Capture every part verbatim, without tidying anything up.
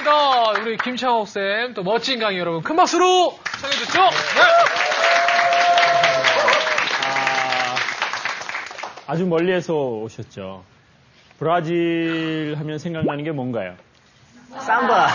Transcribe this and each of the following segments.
반갑습니다. 우리 김창옥 쌤, 또 멋진 강의 여러분 큰 박수로 청해주죠. 네. 아, 아주 멀리에서 오셨죠. 브라질 하면 생각나는 게 뭔가요? 삼바.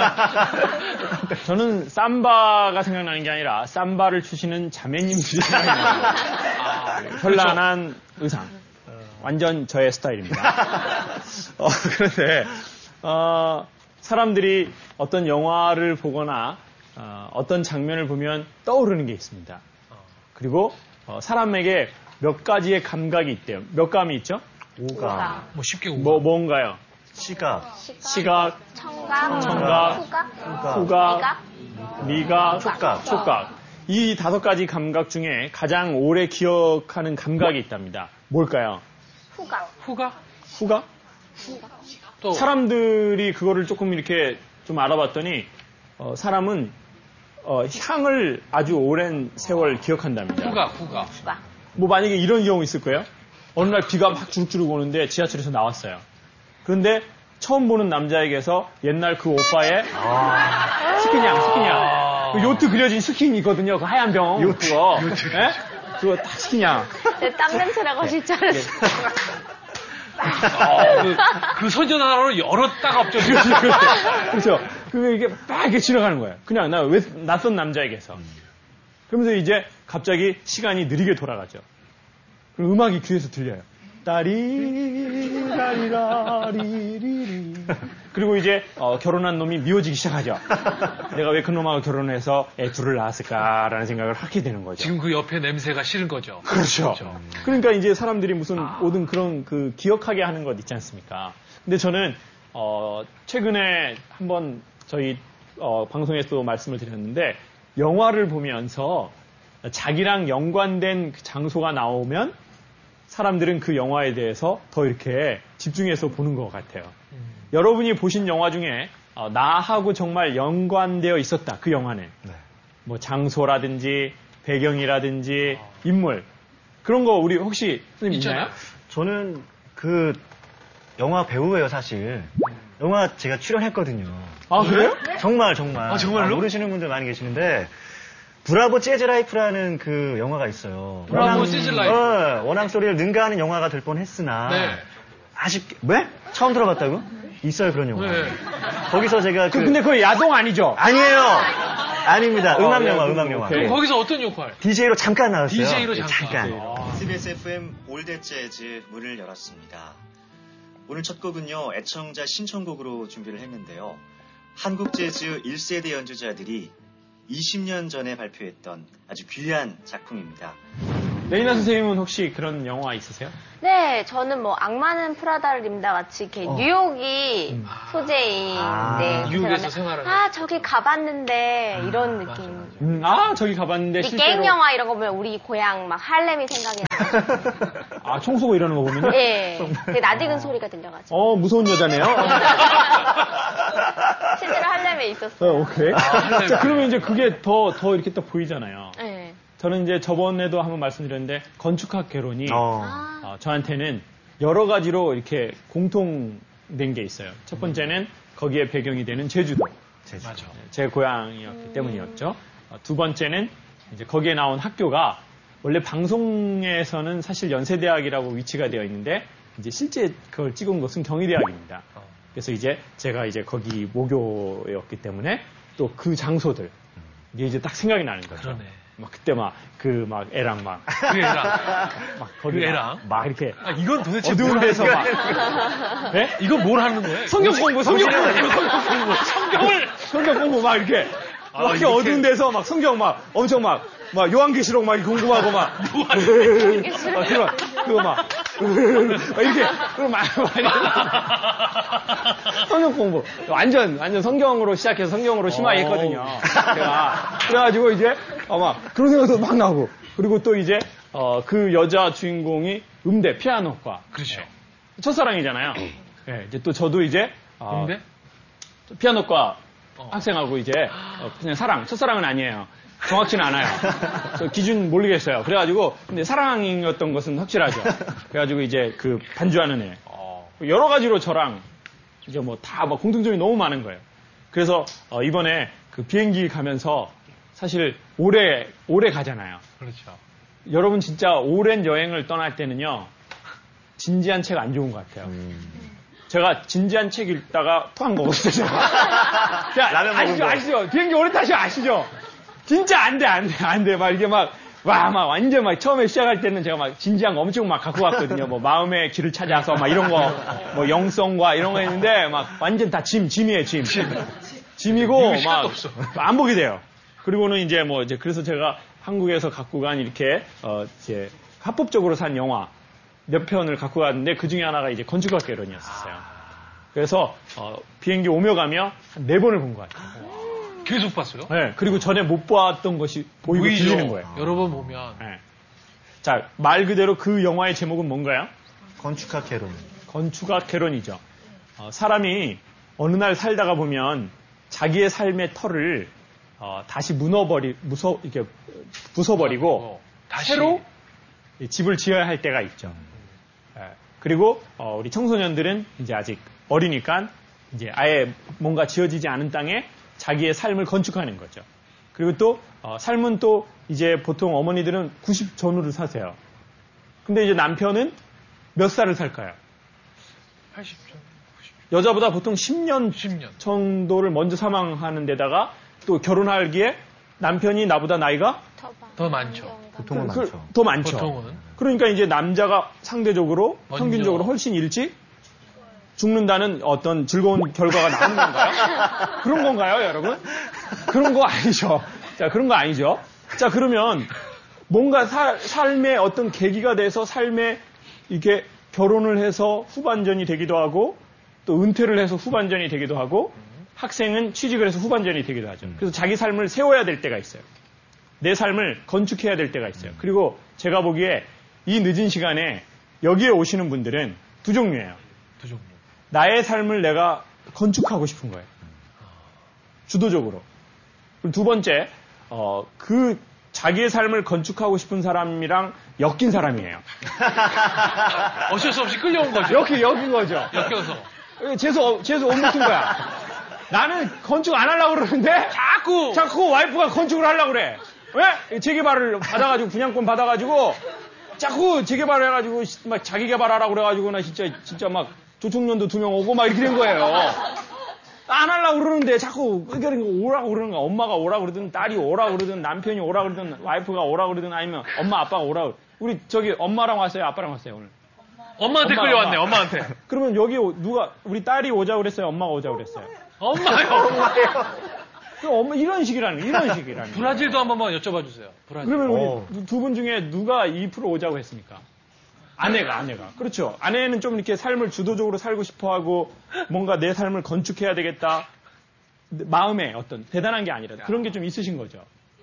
저는 삼바가 생각나는 게 아니라 삼바를 추시는 자매님들이 생각나요. 아, 현란한 의상. 완전 저의 스타일입니다. 어, 그런데 어, 사람들이 어떤 영화를 보거나 어, 어떤 장면을 보면 떠오르는 게 있습니다. 그리고 어, 사람에게 몇 가지의 감각이 있대요. 몇 감이 있죠? 오감. 뭐 쉽게 오감. 뭐, 뭔가요? 시각. 시각, 청각, 청각, 후각, 후각, 미각, 촉각. 촉각. 이 다섯 가지 감각 중에 가장 오래 기억하는 감각이 있답니다. 뭘까요? 후각. 후각? 후각? 또 사람들이 그거를 조금 이렇게 좀 알아봤더니 어, 사람은 어, 향을 아주 오랜 세월 기억한답니다. 후각, 후각. 후각. 뭐 만약에 이런 경우 있을 거예요. 어느 날 비가 막 주룩주룩 오는데 지하철에서 나왔어요. 그런데 처음 보는 남자에게서 옛날 그 오빠의 아~ 스키냥, 스키냥. 아~ 그 요트 그려진 스킨이거든요. 그 하얀 병. 요트. 그거. 요트. 네? 그거 딱 스키냥. 내 땀 냄새라고 하실 줄 알았어. 어, 그, 그 선전 하나로 여러 딱 없죠. 그렇죠. 그게 이게 막 이렇게 지나가는 거예요. 그냥 나 왜 낯선 남자에게서. 그러면서 이제 갑자기 시간이 느리게 돌아가죠. 그럼 음악이 귀에서 들려요. 따리라리라리리리. 그리고 이제 어, 결혼한 놈이 미워지기 시작하죠. 내가 왜 그 놈하고 결혼해서 애 둘을 낳았을까라는 생각을 하게 되는 거죠. 지금 그 옆에 냄새가 싫은 거죠. 그렇죠. 그렇죠. 그러니까 이제 사람들이 무슨 아. 모든 그런 그 기억하게 하는 것 있지 않습니까? 근데 저는 어, 최근에 한번 저희 어, 방송에서도 말씀을 드렸는데 영화를 보면서 자기랑 연관된 그 장소가 나오면 사람들은 그 영화에 대해서 더 이렇게 집중해서 보는 것 같아요. 음. 여러분이 보신 영화 중에 어, 나하고 정말 연관되어 있었다. 그 영화는. 네. 뭐 장소라든지 배경이라든지 아. 인물. 그런 거 우리 혹시 선생님 있나요? 저는 그 영화 배우예요, 사실. 영화 제가 출연했거든요. 아, 그래요? 정말 정말. 아, 정말로? 아, 모르시는 분들 많이 계시는데 브라보 재즈 라이프라는 그 영화가 있어요. 브라보 재즈 라이프. 어, 원앙 소리를 능가하는 영화가 될 뻔했으나 네. 아쉽게 왜? 처음 들어봤다고? 있어요 그런 영화. 네. 거기서 제가 그, 그 근데 그거 야동 아니죠? 아니에요. 아닙니다. 어, 음악 네, 영화, 그, 음악 영화. 그럼 거기서 어떤 역할? 디제이로 잠깐 나왔어요. 디제이로 잠깐. 잠깐. 아. 에스비에스 에프엠 올댓 재즈 문을 열었습니다. 오늘 첫 곡은요, 애청자 신청곡으로 준비를 했는데요. 한국 재즈 일 세대 연주자들이 이십 년 전에 발표했던 아주 귀한 작품입니다. 레이나 선생님은 혹시 그런 영화 있으세요? 네, 저는 뭐 악마는 프라다를 입다 같이 이렇게 어. 뉴욕이 음. 소재인 아. 네, 뉴욕에서 생활하는. 아 저기 가봤는데 아, 이런 맞아, 느낌. 맞아. 음, 아 저기 가봤는데 이 실제로 게임 영화 이런 거 보면 우리 고향 막 할렘이 생각이 나요. 아 총 쏘고 이러는 거 보면요? 네, 되게 낯익은 소리가 들려가지고. 어 무서운 여자네요. 실제로 할렘에 있었어요. 어, 오케이. 아, 자, 그러면 이제 그게 더, 더 이렇게 딱 보이잖아요. 네. 저는 이제 저번에도 한번 말씀드렸는데, 건축학 개론이, 어. 아. 어, 저한테는 여러 가지로 이렇게 공통된 게 있어요. 첫 번째는 거기에 배경이 되는 제주도. 제주도. 맞아. 제 고향이었기 음. 때문이었죠. 어, 두 번째는 이제 거기에 나온 학교가 원래 방송에서는 사실 연세대학이라고 위치가 되어 있는데, 이제 실제 그걸 찍은 것은 경희대학입니다. 그래서 이제 제가 이제 거기 모교였기 때문에 또 그 장소들 이게 이제 딱 생각이 나는 거죠. 그러네. 막 그때 막 그 막 애랑 막 그 애랑. 막 거기 그 막, 애랑? 막 이렇게 아, 이건 도대체 어두운 뭘 데서 하는 막 거야? 네? 이건 뭘 하는 거예요? 성경 공부, 성경 공부, 성경 공부, 성경을 성경 공부 막 이렇게 아, 막 이렇게 이렇게. 어두운 데서 막 성경 막 엄청 막 막 요한계시록 막 공부하고 막 막 그거 그거 막 이렇게 그거 막 많이 성경 공부 완전 완전 성경으로 시작해서 성경으로 심하게 했거든요. 제가 그래가지고 이제 아마 그런 생각도 막 나고 그리고 또 이제 어, 그 여자 주인공이 음대 피아노과 그렇죠. 첫사랑이잖아요. 네, 이제 또 저도 이제 어, 음대? 피아노과 어. 학생하고 이제 어, 그냥 사랑 첫사랑은 아니에요. 정확치는 않아요. 저 기준 모르겠어요. 그래가지고 근데 사랑이었던 것은 확실하죠. 그래가지고 이제 그 반주하는 애 어, 여러 가지로 저랑 이제 뭐 다 뭐 공통점이 너무 많은 거예요. 그래서 어, 이번에 그 비행기 가면서 사실 오래 오래 가잖아요. 그렇죠. 여러분 진짜 오랜 여행을 떠날 때는요. 진지한 책 안 좋은 것 같아요. 음. 제가 진지한 책 읽다가 토한 거거든요. 라면 아시죠? 먹은 거. 아시죠? 비행기 오래 타시면 아시죠? 진짜 안 돼, 안 돼, 안 돼. 막 이게 막, 와, 막 완전 막 처음에 시작할 때는 제가 막 진지한 거 엄청 막 갖고 왔거든요. 뭐 마음의 길을 찾아서 막 이런 거, 뭐 영성과 이런 거 했는데 막 완전 다 짐, 짐이에요, 짐. 짐이고 막 안 보게 돼요. 그리고는 이제 뭐 이제 그래서 제가 한국에서 갖고 간 이렇게, 어, 이제 합법적으로 산 영화 몇 편을 갖고 갔는데 그 중에 하나가 이제 건축학개론이었어요. 그래서, 어, 비행기 오며 가며 한 네 번을 본 것 같아요. 계속 봤어요? 네. 그리고 전에 못 봤던 것이 보이고 보이죠. 들리는 거예요. 여러 번 보면. 네. 자, 말 그대로 그 영화의 제목은 뭔가요? 건축학 개론. 건축학 개론이죠. 어, 사람이 어느 날 살다가 보면 자기의 삶의 터를 어, 다시 무너버리, 무서, 이렇게 부숴버리고 어, 다시. 새로 집을 지어야 할 때가 있죠. 예. 그리고 어, 우리 청소년들은 이제 아직 어리니까 이제 아예 뭔가 지어지지 않은 땅에 자기의 삶을 건축하는 거죠. 그리고 또 어, 삶은 또 이제 보통 어머니들은 구십 전후를 사세요. 근데 이제 남편은 몇 살을 살까요? 팔십 점. 여자보다 보통 십 년, 십 년 정도를 먼저 사망하는 데다가 또 결혼하기에 남편이 나보다 나이가 더 많죠. 보통은 그, 많죠. 더 많죠. 보통은. 그러니까 이제 남자가 상대적으로 먼저. 평균적으로 훨씬 일찍 죽는다는 어떤 즐거운 결과가 나오는 건가요? 그런 건가요, 여러분? 그런 거 아니죠. 자, 그런 거 아니죠. 자, 그러면 뭔가 사, 삶의 어떤 계기가 돼서 삶에 이렇게 결혼을 해서 후반전이 되기도 하고 또 은퇴를 해서 후반전이 되기도 하고 학생은 취직을 해서 후반전이 되기도 하죠. 그래서 자기 삶을 세워야 될 때가 있어요. 내 삶을 건축해야 될 때가 있어요. 그리고 제가 보기에 이 늦은 시간에 여기에 오시는 분들은 두 종류예요. 두 종류. 나의 삶을 내가 건축하고 싶은 거예요. 주도적으로. 그리고 두 번째, 어, 그 자기의 삶을 건축하고 싶은 사람이랑 엮인 사람이에요. 어쩔 수 없이 끌려온 거죠. 엮인, 엮인 거죠. 엮여서. 재수, 재수 못 묻은 거야. 나는 건축 안 하려고 그러는데 자꾸 자꾸 와이프가 건축을 하려고 그래. 왜? 재개발을 받아가지고 분양권 받아가지고 자꾸 재개발을 해가지고 막 자기 개발하라고 그래가지고 나 진짜 진짜 막 조총련도 두 명 오고 막 이렇게 된 거예요. 안 하려고 그러는데 자꾸 오라고 그러는 거야. 엄마가 오라고 그러든 딸이 오라고 그러든 남편이 오라고 그러든 와이프가 오라고 그러든 아니면 엄마 아빠가 오라고. 우리 저기 엄마랑 왔어요? 아빠랑 왔어요 오늘? 엄마한테 엄마, 끌려왔네. 엄마. 엄마한테. 그러면 여기 누가 우리 딸이 오자고 그랬어요? 엄마가 오자고 그랬어요? 엄마요. 엄마요. 그럼 엄마 이런 식이라는 거예요. 이런 식이라는 거예요. 브라질도 한 번만 여쭤봐 주세요. 브라질. 그러면 오. 우리 두 분 중에 누가 이 프로 오자고 했습니까? 아내가, 아내가. 그렇죠. 아내는 좀 이렇게 삶을 주도적으로 살고 싶어 하고 뭔가 내 삶을 건축해야 되겠다. 마음에 어떤 대단한 게 아니라 그런 게 좀 있으신 거죠.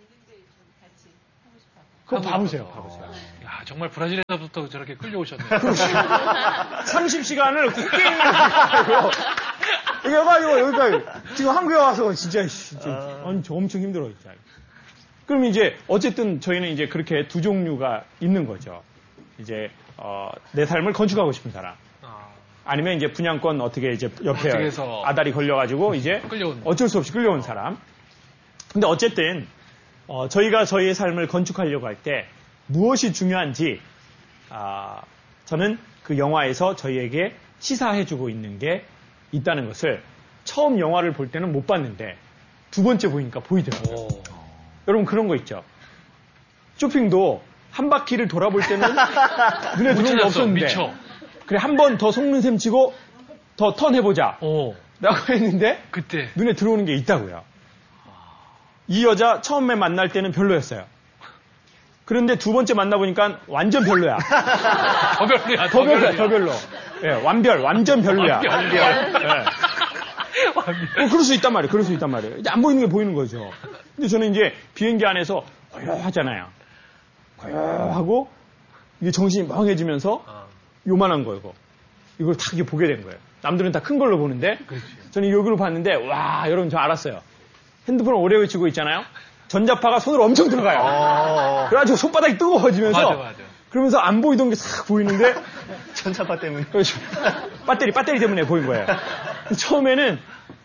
그거 봐보세요, 봐보세요. 야, 정말 브라질에서부터 저렇게 끌려오셨네요. 삼십 시간을 게임을 이게 해가지고 여기까지 지금 한국에 와서 진짜, 진짜 아... 엄청 힘들어 진짜. 그럼 이제 어쨌든 저희는 이제 그렇게 두 종류가 있는 거죠. 이제 어, 내 삶을 건축하고 싶은 사람. 아... 아니면 이제 분양권 어떻게 이제 옆에 어떻게 해서... 아다리 걸려가지고 이제 끌려온 어쩔 수 없이 끌려온 사람. 근데 어쨌든 어, 저희가 저희의 삶을 건축하려고 할 때 무엇이 중요한지 아, 저는 그 영화에서 저희에게 시사해주고 있는 게 있다는 것을 처음 영화를 볼 때는 못 봤는데 두 번째 보니까 보이더라고요. 오. 여러분 그런 거 있죠. 쇼핑도 한 바퀴를 돌아볼 때는 눈에 들어오는 게 없었는데 미쳐. 그래 한 번 더 속는 셈 치고 더 턴해보자 오. 라고 했는데 그때 눈에 들어오는 게 있다고요. 이 여자 처음에 만날 때는 별로였어요. 그런데 두 번째 만나보니까 완전 별로야. 더 별로야. 더 별로야, 더 별로. 예, 완별, 완전 별로야. 완별. 완별. 예. 어, 그럴 수 있단 말이에요. 그럴 수 있단 말이에요. 이제 안 보이는 게 보이는 거죠. 근데 저는 이제 비행기 안에서 고요하잖아요. 고요하고 이게 정신이 멍해지면서 요만한 거 이거. 이걸 딱 이렇게 보게 된 거예요. 남들은 다 큰 걸로 보는데 그렇지. 저는 여기로 봤는데 와, 여러분 저 알았어요. 핸드폰을 오래 외치고 있잖아요. 전자파가 손으로 엄청 들어가요. 어... 그래가지고 손바닥이 뜨거워지면서 맞아, 맞아. 그러면서 안 보이던 게 싹 보이는데 전자파 때문에. 그렇죠. 배터리, 배터리 때문에 보인 거예요. 처음에는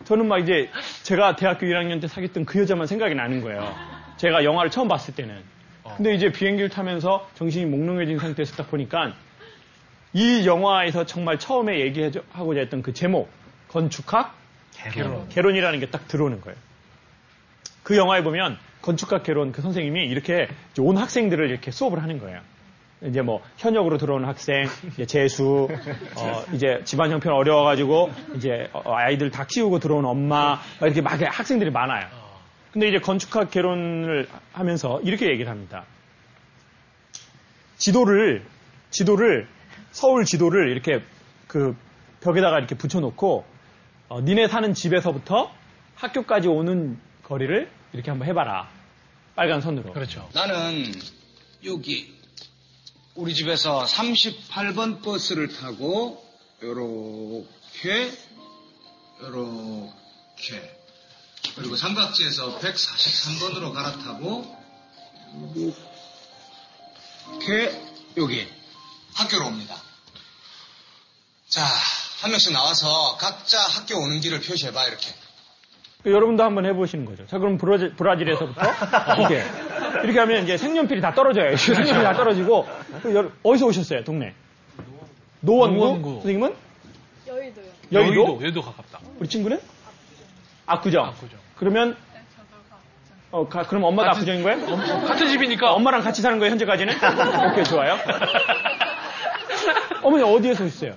저는 막 이제 제가 대학교 일 학년 때 사귀었던 그 여자만 생각이 나는 거예요. 제가 영화를 처음 봤을 때는. 근데 이제 비행기를 타면서 정신이 몽롱해진 상태에서 딱 보니까 이 영화에서 정말 처음에 얘기하고자 했던 그 제목, 건축학? 개론. 개론이라는 게 딱 들어오는 거예요. 그 영화에 보면 건축학 개론 그 선생님이 이렇게 온 학생들을 이렇게 수업을 하는 거예요. 이제 뭐 현역으로 들어오는 학생, 이제 재수, 어 이제 집안 형편 어려워가지고 이제 아이들 다 키우고 들어오는 엄마 이렇게 막 학생들이 많아요. 근데 이제 건축학 개론을 하면서 이렇게 얘기를 합니다. 지도를 지도를 서울 지도를 이렇게 그 벽에다가 이렇게 붙여놓고 어, 니네 사는 집에서부터 학교까지 오는 거리를 이렇게 한번 해봐라. 빨간 선으로. 그렇죠. 나는 여기 우리 집에서 삼십팔 번 버스를 타고 요렇게 요렇게 그리고 삼각지에서 백사십삼 번으로 갈아타고 이렇게 여기 학교로 옵니다. 자, 한 명씩 나와서 각자 학교 오는 길을 표시해봐 이렇게. 여러분도 한번 해보시는 거죠. 자, 그럼 브라질, 브라질에서부터 이렇게 이렇게 하면 이제 색연필이 다 떨어져요. 색연필이 다 떨어지고 어디서 오셨어요, 동네? 노원구. 노원구. 선생님은? 여의도요. 여의도? 여의도, 여의도 가깝다. 우리 친구는? 압구정. 압구정. 그러면 어, 가, 그럼 엄마도 같은- 압구정인 거예요? 같은 집이니까. 엄마랑 같이 사는 거예요, 현재까지는? 오케이, 좋아요. 어머니 어디에서 오셨어요?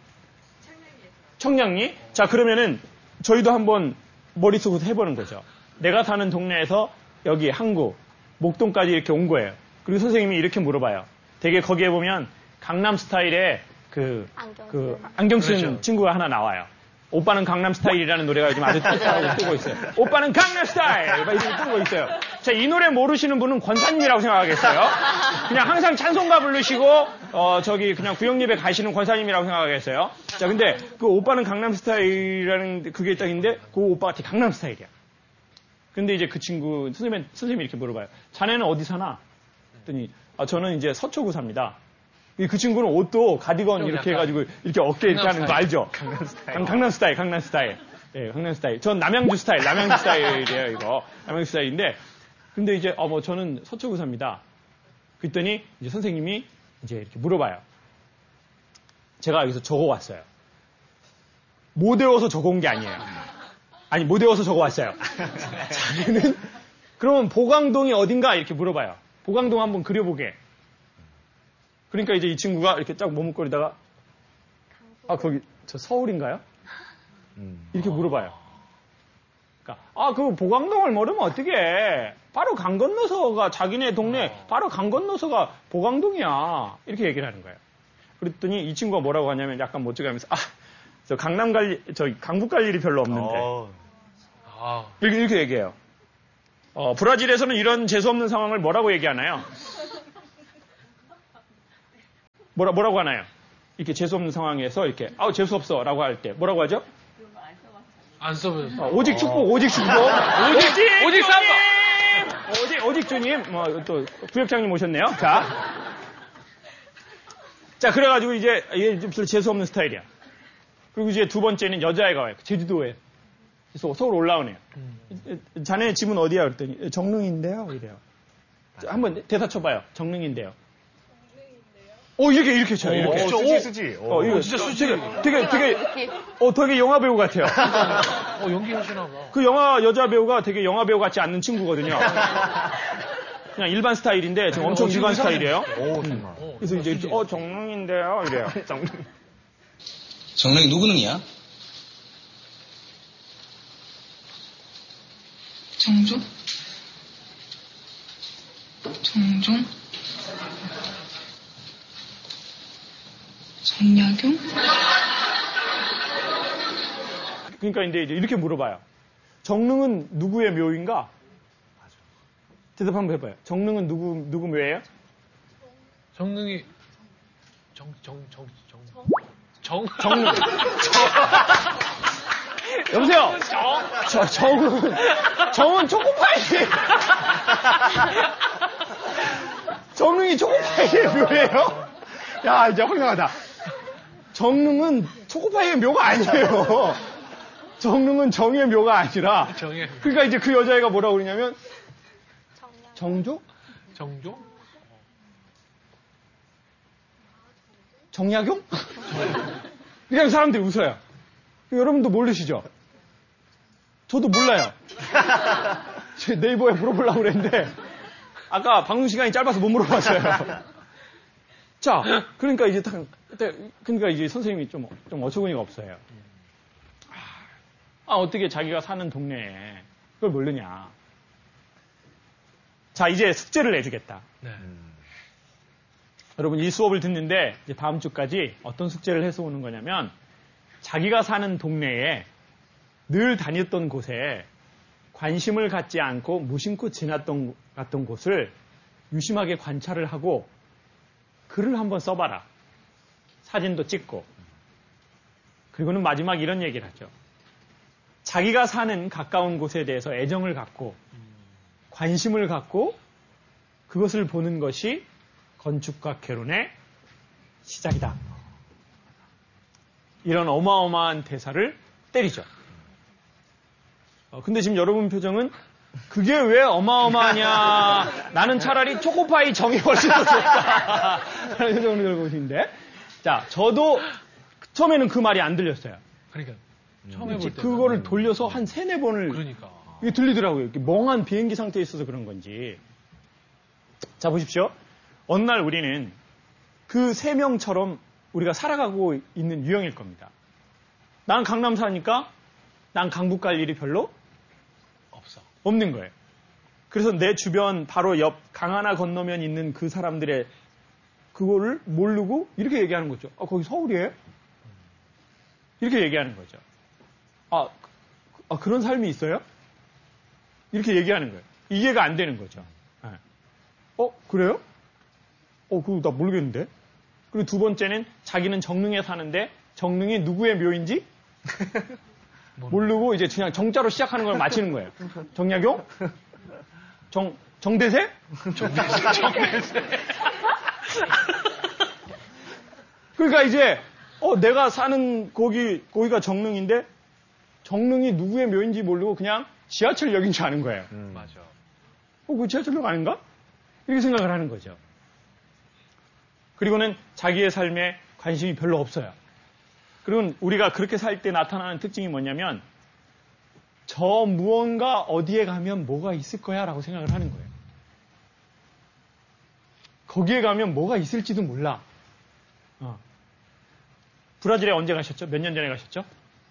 청량리. 자, 그러면은 저희도 한번 머릿속에서 해보는 거죠. 내가 사는 동네에서 여기 항구, 목동까지 이렇게 온 거예요. 그리고 선생님이 이렇게 물어봐요. 되게 거기에 보면 강남 스타일의 그, 안경 그 쓴. 안경 쓴 그렇죠. 친구가 하나 나와요. 오빠는 강남 스타일이라는 노래가 요즘 아주 뜨고, 뜨고 있어요. 오빠는 강남 스타일! 막 이렇게 뜨고 있어요. 자, 이 노래 모르시는 분은 권사님이라고 생각하겠어요. 그냥 항상 찬송가 부르시고, 어, 저기, 그냥 구역예배 가시는 권사님이라고 생각하겠어요. 자, 근데 그 오빠는 강남 스타일이라는 그게 딱 있는데, 그 오빠가 되게 강남 스타일이야. 근데 이제 그 친구, 선생님, 선생님이 이렇게 물어봐요. 자네는 어디 사나? 그랬더니, 아, 저는 이제 서초구 삽니다. 그 친구는 옷도 가디건 이렇게 해가지고 이렇게 어깨에 이렇게 하는 거 알죠? 강남 스타일. 강남 스타일, 강남 스타일. 예, 강남 스타일. 전 남양주 스타일, 남양주 스타일이에요, 이거. 남양주 스타일인데, 근데 이제, 어, 뭐, 저는 서초구 삽니다. 그랬더니, 이제 선생님이 이제 이렇게 물어봐요. 제가 여기서 적어 왔어요. 못 외워서 적어 온 게 아니에요. 아니, 못 외워서 적어 왔어요. 자기는, 그러면 보강동이 어딘가? 이렇게 물어봐요. 보강동 한번 그려보게. 그러니까 이제 이 친구가 이렇게 쫙 머뭇거리다가, 아, 거기, 저 서울인가요? 이렇게 물어봐요. 그러니까, 아, 그 보강동을 모르면 어떻게 해? 바로 강 건너서가 자기네 동네, 바로 강 건너서가 보강동이야. 이렇게 얘기를 하는 거예요. 그랬더니 이 친구가 뭐라고 하냐면 약간 멋지게 하면서, 아, 저 강남 갈, 일, 저 강북 갈 일이 별로 없는데. 어, 아, 이렇게, 이렇게 얘기해요. 어, 브라질에서는 이런 재수없는 상황을 뭐라고 얘기하나요? 뭐라, 뭐라고 하나요? 이렇게 재수없는 상황에서 이렇게, 아우, 재수없어. 라고 할 때, 뭐라고 하죠? 안 써보셨어. 어, 오직 축복, 오직 축복. 오직, 오직 삼바. 오직, 오직 주님. 뭐, 또, 구역장님 오셨네요. 자. 자, 그래가지고 이제, 얘 좀 재수없는 스타일이야. 그리고 이제 두 번째는 여자애가 와요. 제주도에. 그래서 서울 올라오네요. 자네 집은 어디야? 그랬더니, 정릉인데요. 이래요. 자, 한번 대사 쳐봐요. 정릉인데요. 오, 이렇게, 이렇게 쳐요. 이렇게. 오, 쓰지, 쓰지. 오. 어, 이거 진짜 수지. 되게, 되게, 어, 되게 영화 배우 같아요. 어, 연기하시나 봐. 그 영화 여자 배우가 되게 영화 배우 같지 않는 친구거든요. 그냥 일반 스타일인데 지금 엄청 어, 지금 일반 이상해. 스타일이에요. 오, 정말. 어, 그래서 이제 어 정릉인데요 이래요. 정릉. 정릉이 누구 능이야? 정종? 정종? 정약용? 그러니까 이제 이렇게 물어봐요. 정릉은 누구의 묘인가? 대답 한번 해봐요. 정릉은 누구 누구 묘예요? 정릉이 정, 정, 정, 정. 정? 정릉. 여보세요. 저 정은 정은 초코파이. 정릉이 초코파이의 묘예요? 야 이제 황당하다. 정릉은 초코파이의 묘가 아니에요. 정릉은 정의 묘가 아니라 정의. 그러니까 이제 그 여자애가 뭐라고 그러냐면 정조? 정조? 정약용? 그냥 사람들이 웃어요. 여러분도 모르시죠? 저도 몰라요. 제 네이버에 물어보려고 그랬는데 아까 방송 시간이 짧아서 못 물어봤어요. 자, 그러니까 이제 딱 그러니까 이제 선생님이 좀, 좀 어처구니가 없어요. 아, 어떻게 자기가 사는 동네에 그걸 모르냐. 자, 이제 숙제를 내주겠다. 네. 여러분 이 수업을 듣는데 이제 다음 주까지 어떤 숙제를 해서 오는 거냐면 자기가 사는 동네에 늘 다녔던 곳에 관심을 갖지 않고 무심코 지났던 갔던 곳을 유심하게 관찰을 하고 글을 한번 써봐라. 사진도 찍고. 그리고는 마지막 이런 얘기를 하죠. 자기가 사는 가까운 곳에 대해서 애정을 갖고 관심을 갖고 그것을 보는 것이 건축과 개론의 시작이다. 이런 어마어마한 대사를 때리죠. 어, 근데 지금 여러분 표정은 그게 왜 어마어마하냐. 나는 차라리 초코파이 정이 훨씬 더 좋다. 라는 표정을 들고 계신데. 자, 저도 처음에는 그 말이 안 들렸어요. 그러니까 처음에 볼 때 그거를 돌려서 한 세네 번을 그러니까 이게 들리더라고요. 이렇게 멍한 비행기 상태에 있어서 그런 건지. 자, 보십시오. 어느 날 우리는 그 세 명처럼 우리가 살아가고 있는 유형일 겁니다. 난 강남 사니까 난 강북 갈 일이 별로 없어. 없는 거예요. 그래서 내 주변 바로 옆 강 하나 건너면 있는 그 사람들의 그거를 모르고 이렇게 얘기하는 거죠. 아, 거기 서울이에요? 이렇게 얘기하는 거죠. 아, 아 그런 삶이 있어요? 이렇게 얘기하는 거예요. 이해가 안 되는 거죠. 네. 어, 그래요? 어, 그거 나 모르겠는데? 그리고 두 번째는 자기는 정릉에 사는데 정릉이 누구의 묘인지 모르고 이제 그냥 정자로 시작하는 걸 맞히는 거예요. 정약용? 정, 정대세? 정대세. 정대세. 그러니까 이제, 어, 내가 사는 거기, 거기가 정릉인데 정릉이 누구의 묘인지 모르고 그냥 지하철역인 줄 아는 거예요. 음. 맞아. 어, 그 지하철역 아닌가? 이렇게 생각을 하는 거죠. 그리고는 자기의 삶에 관심이 별로 없어요. 그리고 우리가 그렇게 살 때 나타나는 특징이 뭐냐면 저 무언가 어디에 가면 뭐가 있을 거야 라고 생각을 하는 거예요. 거기에 가면 뭐가 있을지도 몰라. 어. 브라질에 언제 가셨죠? 몇 년 전에 가셨죠?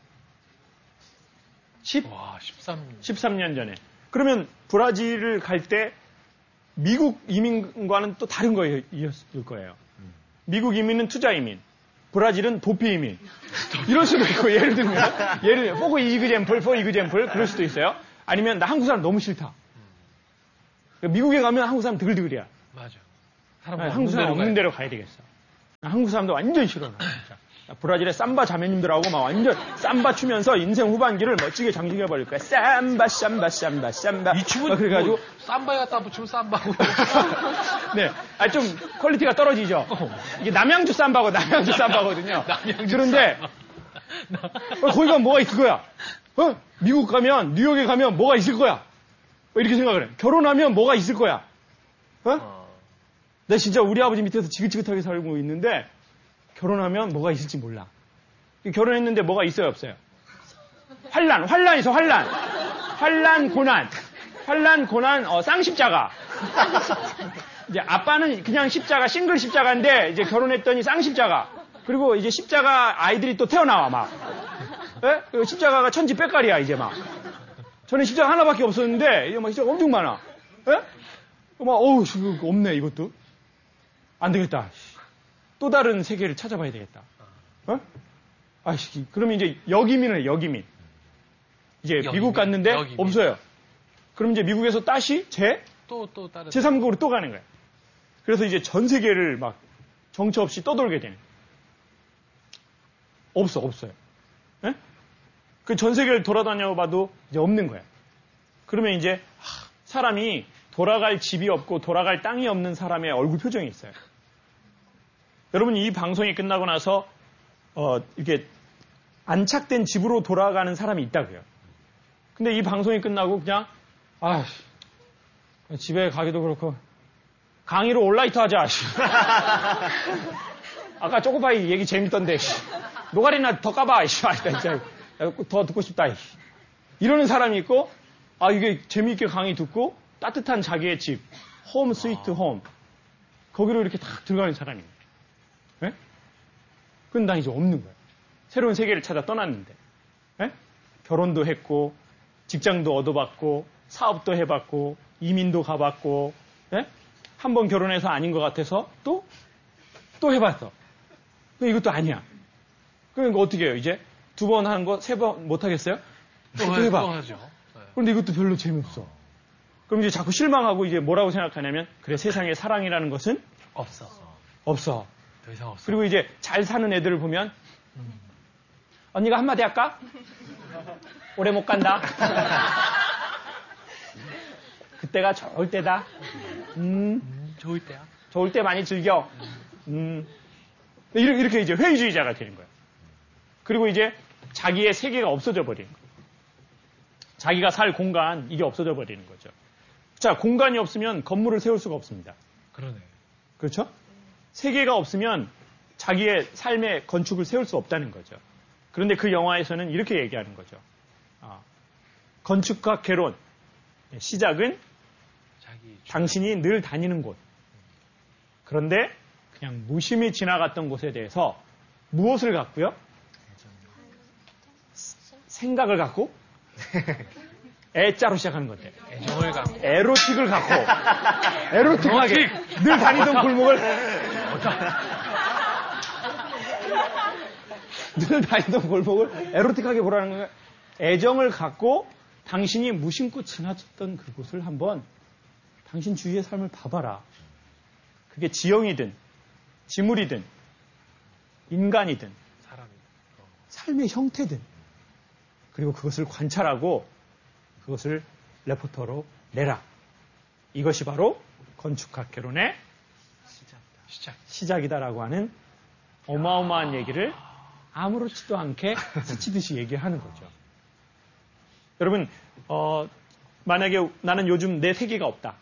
십? 와, 십삼 년. 십삼 년 전에. 그러면 브라질을 갈 때 미국 이민과는 또 다른 거였을 거예요. 미국 이민은 투자 이민, 브라질은 도피 이민. 이럴 수도 있고, 예를 들면, 예를 들면, 포그 이그잼플, 포 이그잼플, 그럴 수도 있어요. 아니면, 나 한국 사람 너무 싫다. 미국에 가면 한국 사람 드글드글이야. 맞아. 아, 한국 사람 없는 데로 가야 되겠어. 한국 사람도 완전 싫어. 나, 진짜. 브라질의 삼바 자매님들하고 막 완전 삼바 추면서 인생 후반기를 멋지게 장식해버릴 거야. 삼바, 삼바, 삼바, 삼바. 이 춤은 그래가지고. 뭐, 삼바에 갖다 붙이면 삼바고. 네. 아, 좀 퀄리티가 떨어지죠. 이게 남양주 삼바고 남양주 삼바거든요. 남양주 그런데, 어, 거기 가면 뭐가 있을 거야? 어? 미국 가면, 뉴욕에 가면 뭐가 있을 거야? 뭐 이렇게 생각을 해. 결혼하면 뭐가 있을 거야? 어? 어. 나 진짜 우리 아버지 밑에서 지긋지긋하게 살고 있는데, 결혼하면 뭐가 있을지 몰라. 결혼했는데 뭐가 있어요, 없어요? 환란, 환란 있어, 환란. 환란, 고난. 환란, 고난, 어, 쌍십자가. 이제 아빠는 그냥 십자가, 싱글 십자가인데, 이제 결혼했더니 쌍십자가. 그리고 이제 십자가 아이들이 또 태어나와, 막. 예? 십자가가 천지 빽깔이야, 이제 막. 저는 십자가 하나밖에 없었는데, 이게 막 십자가 엄청 많아. 예? 막, 어우, 없네, 이것도. 안 되겠다. 또 다른 세계를 찾아봐야 되겠다. 어? 아이씨, 그러면 이제 역이민을 역이민. 이제 여기민, 미국 갔는데 여기민. 없어요. 그럼 이제 미국에서 다시 제, 또, 또 다른. 제삼국으로 또 가는 거예요. 그래서 이제 전 세계를 막 정처 없이 떠돌게 되는. 없어, 없어요. 예? 그 전 세계를 돌아다녀 봐도 이제 없는 거예요. 그러면 이제 사람이 돌아갈 집이 없고 돌아갈 땅이 없는 사람의 얼굴 표정이 있어요. 여러분 이 방송이 끝나고 나서 어, 이렇게 안착된 집으로 돌아가는 사람이 있다고요. 근데 이 방송이 끝나고 그냥 아 집에 가기도 그렇고 강의로 온라이트 하자. 아까 초코파이 얘기 재밌던데 노가리나 더 까봐. 진짜 더 듣고 싶다. 이러는 사람이 있고 아 이게 재미있게 강의 듣고 따뜻한 자기의 집 홈 스위트 홈 거기로 이렇게 딱 들어가는 사람입니다. 네? 그건 난 이제 없는 거예요. 새로운 세계를 찾아 떠났는데 네? 결혼도 했고 직장도 얻어봤고 사업도 해봤고 이민도 가봤고 네? 한 번 결혼해서 아닌 것 같아서 또 또 해봤어. 근데 이것도 아니야. 그러니까 어떻게 해요? 이제 두 번 하는 거 세 번 못 하겠어요? 또, 또 해봐. 또 하죠. 네. 그런데 이것도 별로 재미없어. 그럼 이제 자꾸 실망하고 이제 뭐라고 생각하냐면 그래 세상에 사랑이라는 것은 없어. 없어. 더 이상 없어. 그리고 이제 잘 사는 애들을 보면 음. 언니가 한마디 할까? 오래 못 간다. 그때가 좋을 때다. 음, 음, 좋을 때야. 좋을 때 많이 즐겨. 음. 이렇게, 이렇게 이제 회의주의자가 되는 거예요. 그리고 이제 자기의 세계가 없어져 버리는 거예요. 자기가 살 공간, 이게 없어져 버리는 거죠. 자, 공간이 없으면 건물을 세울 수가 없습니다. 그러네. 그렇죠? 세계가 없으면 자기의 삶의 건축을 세울 수 없다는 거죠. 그런데 그 영화에서는 이렇게 얘기하는 거죠. 아, 건축과 개론. 시작은 자기 당신이 늘 다니는 곳. 그런데 그냥 무심히 지나갔던 곳에 대해서 무엇을 갖고요? 생각을 갖고 애자로 시작하는 건데. 애정을 갖고. 에로틱을 갖고. 에로틱하게. 늘 다니던 골목을. 늘 다니던 골목을 에로틱하게 보라는 거예요. 애정을 갖고 당신이 무심코 지나쳤던 그곳을 한번 당신 주위의 삶을 봐봐라. 그게 지형이든 지물이든 인간이든 사람이. 어. 삶의 형태든 그리고 그것을 관찰하고 그것을 레포터로 내라. 이것이 바로 건축학 개론의 시작. 시작이다라고 하는 어마어마한 얘기를 아무렇지도 않게 스치듯이 얘기하는 거죠. 여러분, 어, 만약에 나는 요즘 내 세계가 없다.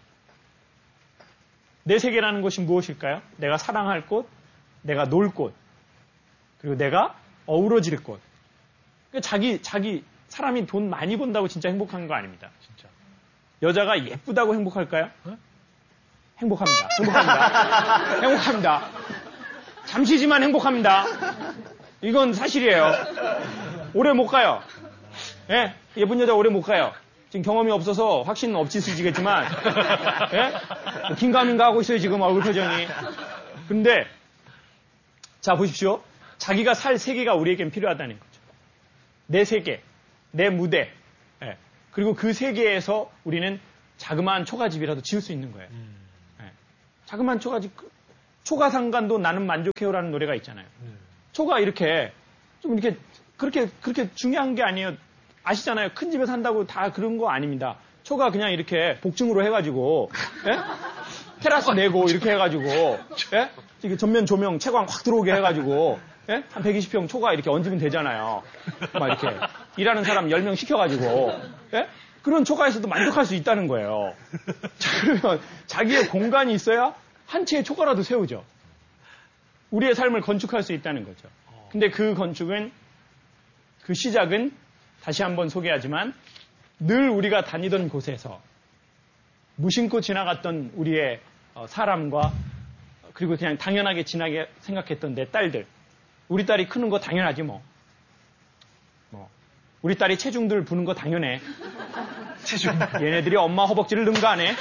내 세계라는 것이 무엇일까요? 내가 사랑할 곳, 내가 놀 곳, 그리고 내가 어우러질 곳. 그러니까 자기, 자기, 사람이 돈 많이 번다고 진짜 행복한 거 아닙니다. 진짜. 여자가 예쁘다고 행복할까요? 어? 행복합니다. 행복합니다. 행복합니다. 잠시지만 행복합니다. 이건 사실이에요. 오래 못 가요. 예? 예쁜 여자 오래 못 가요. 지금 경험이 없어서 확신은 없지수지겠지만, 예? 뭐 긴가민가 하고 있어요, 지금 얼굴 표정이. 근데, 자, 보십시오. 자기가 살 세계가 우리에겐 필요하다는 거죠. 내 세계, 내 무대, 예. 그리고 그 세계에서 우리는 자그마한 초가집이라도 지을 수 있는 거예요. 음. 예. 자그마한 초가집, 초가상간도 나는 만족해요라는 노래가 있잖아요. 음. 초가 이렇게, 좀 이렇게, 그렇게, 그렇게 중요한 게 아니에요. 아시잖아요. 큰 집에 산다고 다 그런 거 아닙니다. 초가 그냥 이렇게 복층으로 해가지고, 예? 테라스 내고 이렇게 해가지고, 예? 이게 전면 조명 채광 확 들어오게 해가지고, 예? 한 백이십 평 초가 이렇게 얹으면 되잖아요. 막 이렇게. 일하는 사람 열 명 시켜가지고, 예? 그런 초가에서도 만족할 수 있다는 거예요. 자, 그러면 자기의 공간이 있어야 한 채의 초가라도 세우죠. 우리의 삶을 건축할 수 있다는 거죠. 근데 그 건축은, 그 시작은 다시 한번 소개하지만 늘 우리가 다니던 곳에서 무심코 지나갔던 우리의 사람과 그리고 그냥 당연하게 지나게 생각했던 내 딸들. 우리 딸이 크는 거 당연하지 뭐. 뭐 우리 딸이 체중들 부는 거 당연해. 체중. 얘네들이 엄마 허벅지를 능가하네.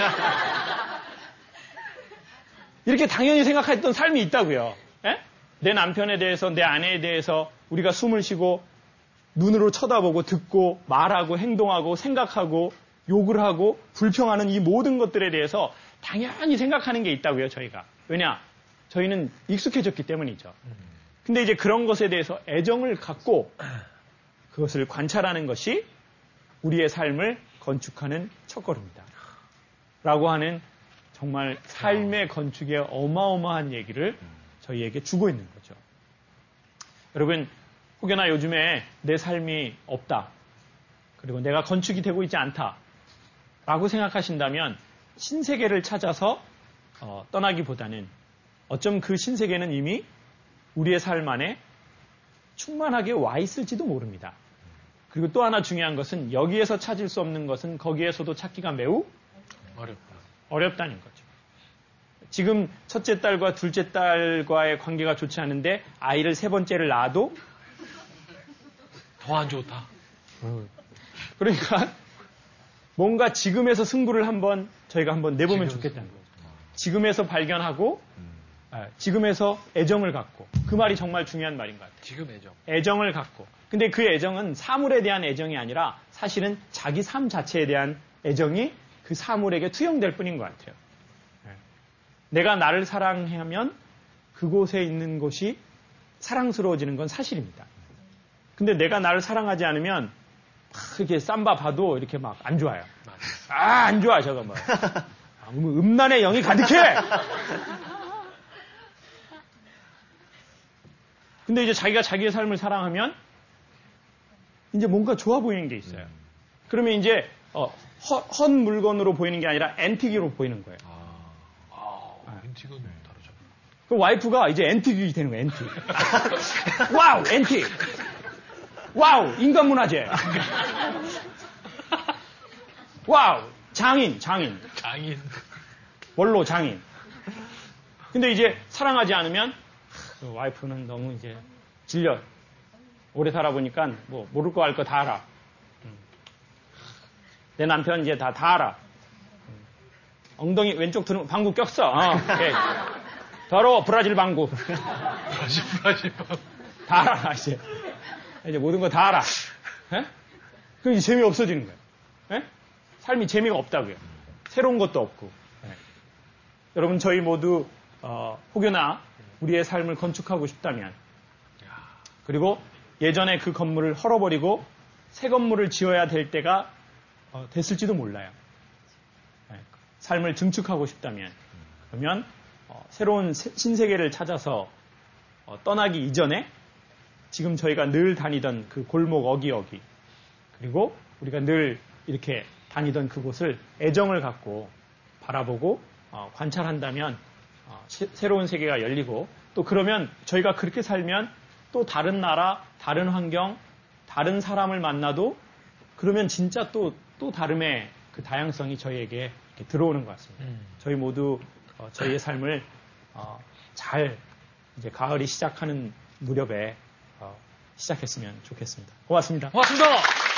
이렇게 당연히 생각했던 삶이 있다고요. 에? 내 남편에 대해서 내 아내에 대해서 우리가 숨을 쉬고 눈으로 쳐다보고 듣고 말하고 행동하고 생각하고 욕을 하고 불평하는 이 모든 것들에 대해서 당연히 생각하는 게 있다고요, 저희가. 왜냐? 저희는 익숙해졌기 때문이죠. 근데 이제 그런 것에 대해서 애정을 갖고 그것을 관찰하는 것이 우리의 삶을 건축하는 첫걸음이다. 라고 하는 정말 삶의 건축의 어마어마한 얘기를 저희에게 주고 있는 거죠. 여러분, 혹여나 요즘에 내 삶이 없다. 그리고 내가 건축이 되고 있지 않다. 라고 생각하신다면 신세계를 찾아서 어, 떠나기보다는 어쩜 그 신세계는 이미 우리의 삶 안에 충만하게 와 있을지도 모릅니다. 그리고 또 하나 중요한 것은 여기에서 찾을 수 없는 것은 거기에서도 찾기가 매우 어렵다. 어렵다는 거죠. 지금 첫째 딸과 둘째 딸과의 관계가 좋지 않은데 아이를 세 번째를 낳아도 더 안 좋다. 그러니까 뭔가 지금에서 승부를 한번 저희가 한번 내보면 지금 좋겠다는 거죠. 지금에서 발견하고 아, 지금에서 애정을 갖고 그 말이 정말 중요한 말인 것 같아요. 지금 애정. 애정을 갖고. 근데 그 애정은 사물에 대한 애정이 아니라 사실은 자기 삶 자체에 대한 애정이 그 사물에게 투영될 뿐인 것 같아요. 내가 나를 사랑하면 그곳에 있는 곳이 사랑스러워지는 건 사실입니다. 근데 내가 나를 사랑하지 않으면 막 이렇게 쌈바 봐도 이렇게 막 안 좋아요. 아, 안 좋아, 저거 뭐. 아, 음란의 영이 가득해! 근데 이제 자기가 자기의 삶을 사랑하면 이제 뭔가 좋아 보이는 게 있어요. 그러면 이제 어, 헛, 헛 물건으로 보이는 게 아니라 앤틱으로 보이는 거예요. 아, 앤틱은 다르죠. 그 와이프가 이제 앤틱이 되는 거예요, 앤틱. 와우, 앤틱. 와우, 인간문화재. 와우, 장인, 장인. 장인. 원로 장인. 근데 이제 사랑하지 않으면 그 와이프는 너무 이제 질려. 오래 살아보니까 뭐 모를 거 알 거 다 알아. 내 남편 이제 다, 다 알아. 엉덩이 왼쪽 들은 방구 꼈어. 어, 예. 더러워, 브라질 방구. 브라질, 브라질. 다 알아, 이제. 이제 모든 거 다 알아. 예? 그럼 이제 재미 없어지는 거예요. 예? 삶이 재미가 없다고요. 새로운 것도 없고. 예. 여러분, 저희 모두, 어, 혹여나 우리의 삶을 건축하고 싶다면, 그리고 예전에 그 건물을 헐어버리고 새 건물을 지어야 될 때가 어, 됐을지도 몰라요. 예. 삶을 증축하고 싶다면, 그러면 어, 새로운 새, 신세계를 찾아서 어, 떠나기 이전에 지금 저희가 늘 다니던 그 골목 어기어기, 그리고 우리가 늘 이렇게 다니던 그곳을 애정을 갖고 바라보고 어, 관찰한다면 어, 시, 새로운 세계가 열리고, 또 그러면 저희가 그렇게 살면 또 다른 나라, 다른 환경, 다른 사람을 만나도 그러면 진짜 또, 또 다름의 그 다양성이 저희에게 이렇게 들어오는 것 같습니다. 음. 저희 모두 어, 저희의 삶을 어, 잘 이제 가을이 시작하는 무렵에 어, 시작했으면 좋겠습니다. 고맙습니다. 고맙습니다.